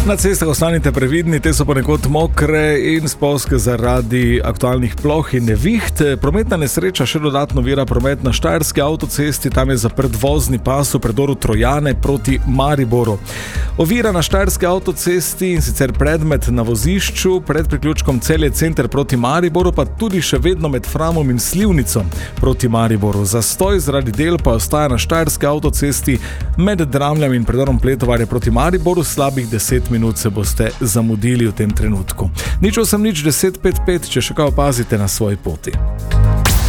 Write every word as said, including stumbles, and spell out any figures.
Na cestah ostanite previdni, te so ponekod mokre in spolzke zaradi aktualnih ploh in neviht. Prometna nesreča še dodatno vira promet na Štajerski avtocesti, tam je zaprt vozni pas v predoru Trojane proti Mariboru. Ovira na Štajerski avtocesti in sicer predmet na vozišču pred priključkom Celje center proti Mariboru, pa tudi še vedno med Framom in Slivnico proti Mariboru. Zastoj zaradi del pa ostaja na Štajerski avtocesti med Dramljami in predorom Pletovarje proti Mariboru, slabih deset minut se boste zamudili v tem trenutku. Nič osem nič deset pet pet, če še kaj opazite na svoji poti.